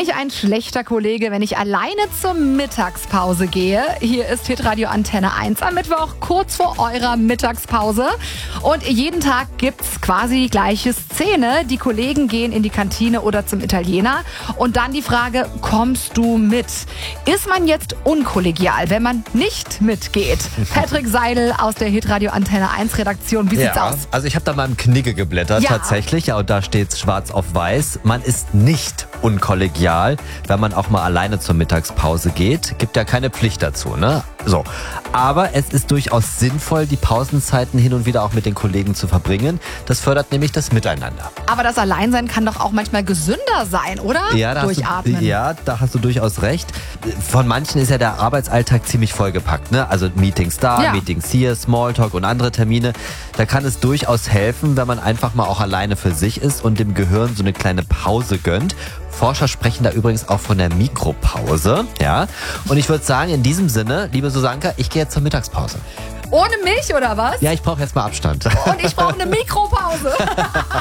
ich ein schlechter Kollege, wenn ich alleine zur Mittagspause gehe? Hier ist Hitradio Antenne 1 am Mittwoch, kurz vor eurer Mittagspause. Und jeden Tag gibt's quasi die gleiche Szene. Die Kollegen gehen in die Kantine oder zum Italiener. Und dann die Frage, kommst du mit? Ist man jetzt unkollegial, wenn man nicht mitgeht? Patrick Seidel aus der Hitradio Antenne 1 Redaktion, wie sieht's aus? Also ich habe da mal im Knigge geblättert, tatsächlich. Ja, und da steht's schwarz auf weiß. Man ist nicht unkollegial, wenn man auch mal alleine zur Mittagspause geht. Gibt ja keine Pflicht dazu, ne? So. Aber es ist durchaus sinnvoll, die Pausenzeiten hin und wieder auch mit den Kollegen zu verbringen. Das fördert nämlich das Miteinander. Aber das Alleinsein kann doch auch manchmal gesünder sein, oder? Ja, da hast du durchaus recht. Von manchen ist ja der Arbeitsalltag ziemlich vollgepackt, ne? Also Meetings da, Meetings hier, Smalltalk und andere Termine. Da kann es durchaus helfen, wenn man einfach mal auch alleine für sich ist und dem Gehirn so eine kleine Pause gönnt. Forscher sprechen da übrigens auch von der Mikropause, ja. Und ich würde sagen, in diesem Sinne, liebe Susanka, ich gehe jetzt zur Mittagspause. Ohne mich oder was? Ja, ich brauche jetzt mal Abstand. Und ich brauche eine Mikropause.